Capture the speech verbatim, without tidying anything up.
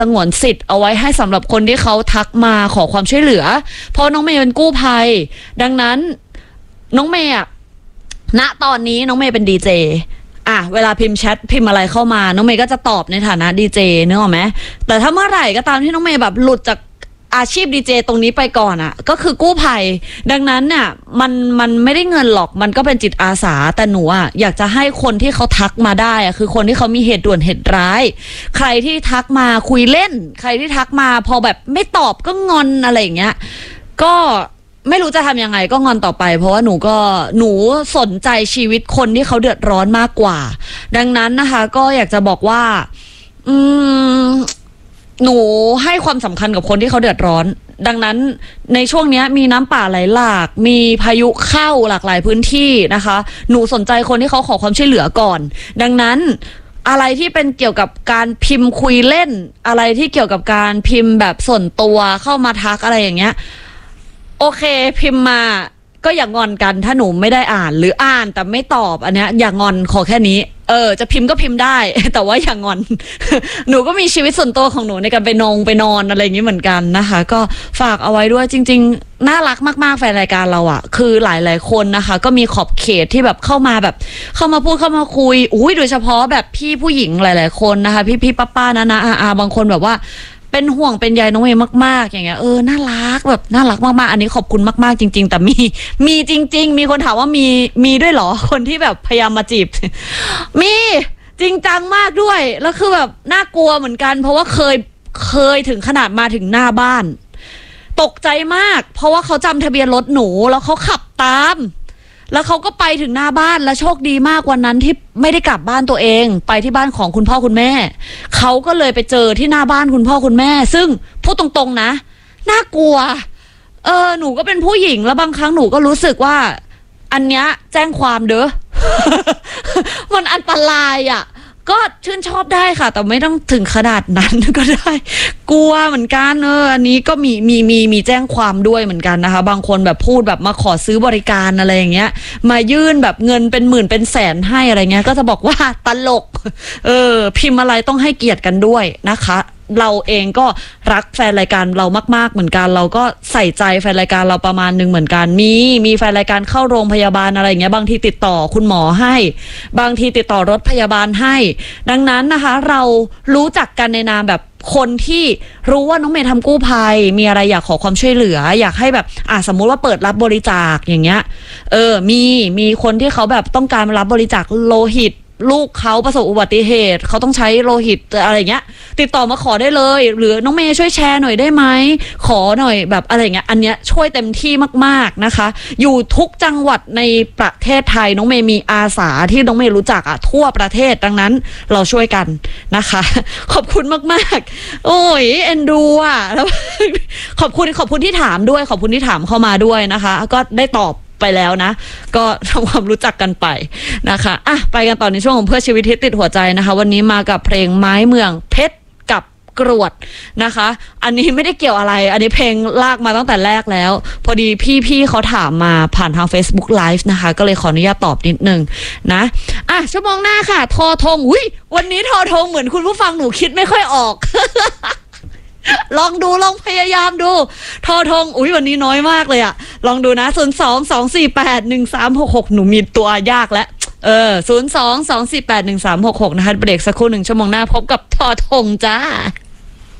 สงวนสิทธิ์เอาไว้ให้สำหรับคนที่เขาทักมาขอความช่วยเหลือเพราะน้องเมย์เป็นกู้ภัยดังนั้นน้องเมย์ณตอนนี้น้องเมย์เป็นดีเจอ่ะเวลาพิมพ์แชทพิมพ์อะไรเข้ามาน้องเมย์ก็จะตอบในฐานะดีเจนึกออกไหมแต่ถ้าเมื่อไหร่ก็ตามที่น้องเมย์แบบหลุดจากอาชีพดีเจตรงนี้ไปก่อนอ่ะก็คือกู้ภัยดังนั้นเนี่ยมันมันไม่ได้เงินหรอกมันก็เป็นจิตอาสาแต่หนูอ่ะอยากจะให้คนที่เขาทักมาได้อ่ะคือคนที่เขามีเหตุด่วนเหตุร้ายใครที่ทักมาคุยเล่นใครที่ทักมาพอแบบไม่ตอบก็งอนอะไรอย่างเงี้ยก็ไม่รู้จะทำยังไงก็งอนต่อไปเพราะว่าหนูก็หนูสนใจชีวิตคนที่เขาเดือดร้อนมากกว่าดังนั้นนะคะก็อยากจะบอกว่าอืมหนูให้ความสำคัญกับคนที่เขาเดือดร้อนดังนั้นในช่วงนี้มีน้ำป่าไหลหลากมีพายุเข้าหลากหลายพื้นที่นะคะหนูสนใจคนที่เขาขอความช่วยเหลือก่อนดังนั้นอะไรที่เป็นเกี่ยวกับการพิมพ์คุยเล่นอะไรที่เกี่ยวกับการพิมพ์แบบส่วนตัวเข้ามาทักอะไรอย่างเงี้ยโอเคพิมพ์มาก็อย่างอนกันถ้าหนูไม่ได้อ่านหรืออ่านแต่ไม่ตอบอันเนี้ยอย่างอนขอแค่นี้เออจะพิมพ์ก็พิมพ์ได้แต่ว่าอย่างอน หนูก็มีชีวิตส่วนตัวของหนูในการไปนงไปนอนอะไรอย่างนี้เหมือนกันนะคะก็ฝากเอาไว้ด้วยจริงๆน่ารักมากๆแฟนรายการเราอะคือหลายๆคนนะคะก็มีขอบเขตที่แบบเข้ามาแบบเข้ามาพูดเข้ามาคุยอุ้ยโดยเฉพาะแบบพี่ผู้หญิงหลายๆคนนะคะพี่พี่ป้าป้านะนะอาบางคนแบบว่าเป็นห่วงเป็นใยน้องเมย์มากๆอย่างเงี้ยเออน่ารักแบบน่ารักมากๆอันนี้ขอบคุณมากๆจริงๆแต่มีมีจริงๆมีคนถามว่ามีมีด้วยเหรอคนที่แบบพยายามมาจีบมีจริงจังมากด้วยแล้วคือแบบน่ากลัวเหมือนกันเพราะว่าเคยเคยถึงขนาดมาถึงหน้าบ้านตกใจมากเพราะว่าเขาจำทะเบียนรถหนูแล้วเขาขับตามแล้วเขาก็ไปถึงหน้าบ้านแล้วโชคดีมากวันนั้นที่ไม่ได้กลับบ้านตัวเองไปที่บ้านของคุณพ่อคุณแม่เขาก็เลยไปเจอที่หน้าบ้านคุณพ่อคุณแม่ซึ่งพูดตรงๆนะน่ากลัวเออหนูก็เป็นผู้หญิงแล้วบางครั้งหนูก็รู้สึกว่าอันเนี้ยแจ้งความเด้อ มันอันตรายอ่ะก็ชื่นชอบได้ค่ะแต่ไม่ต้องถึงขนาดนั้นก็ได้กลัวเหมือนกันเอออันนี้ก็มีมีมีมีแจ้งความด้วยเหมือนกันนะคะบางคนแบบพูดแบบมาขอซื้อบริการอะไรอย่างเงี้ยมายื่นแบบเงินเป็นหมื่นเป็นแสนให้อะไรเงี้ยก็จะบอกว่าตลกเออพิมพ์อะไรต้องให้เกียรติกันด้วยนะคะเราเองก็รักแฟนรายการเรามากๆเหมือนกันเราก็ใส่ใจแฟนรายการเราประมาณนึงเหมือนกันมีมีแฟนรายการเข้าโรงพยาบาลอะไรอย่างเงี้ยบางทีติดต่อคุณหมอให้บางทีติดต่อรถพยาบาลให้ดังนั้นนะคะเรารู้จักกันในนามแบบคนที่รู้ว่าน้องเมย์ทำกู้ภัยมีอะไรอยากขอความช่วยเหลืออยากให้แบบอ่ะสมมุติว่าเปิดรับบริจาคอย่างเงี้ยเออมีมีคนที่เขาแบบต้องการรับบริจาคโลหิตลูกเขาประสบอุบัติเหตุเขาต้องใช้โลหิตอะไรเงี้ยติดต่อมาขอได้เลยหรือน้องเมย์ช่วยแชร์หน่อยได้ไหมขอหน่อยแบบอะไรเงี้ยอันเนี้ยช่วยเต็มที่มากๆนะคะอยู่ทุกจังหวัดในประเทศไทยน้องเมย์มีอาสาที่น้องเมย์รู้จักอ่ะทั่วประเทศดังนั้นเราช่วยกันนะคะขอบคุณมากๆโอ้ยเอ็นดูอ่ะแล้วขอบคุณขอบคุณที่ถามด้วยขอบคุณที่ถามเข้ามาด้วยนะคะก็ได้ตอบไปแล้วนะก็ทำความรู้จักกันไปนะคะอ่ะไปกันต่อในช่วงของเพื่อชีวิตที่ติดหัวใจนะคะวันนี้มากับเพลงไม้เมืองเพชรกับกรวดนะคะอันนี้ไม่ได้เกี่ยวอะไรอันนี้เพลงลากมาตั้งแต่แรกแล้วพอดีพี่ๆเขาถามมาผ่านทาง Facebook Live นะคะก็เลยขออนุญาตตอบนิดนึงนะอ่ะชั่วโมงหน้าค่ะทอทงอุ้ยวันนี้ทอทงเหมือนคุณผู้ฟังหนูคิดไม่ค่อยออก ลองดูลองพยายามดูทอทงอุ้ยวันนี้น้อยมากเลยอะลองดูนะศูนย์ สอง สอง สี่ แปด หนึ่ง สาม หก หกหนูมีตัวยากแล้วเออศูนย์ สอง สอง สี่ แปด หนึ่ง สาม หก หกนะคะเบรกสักครู่หนึ่งชั่วโมงหน้าพบกับทอทงจ้า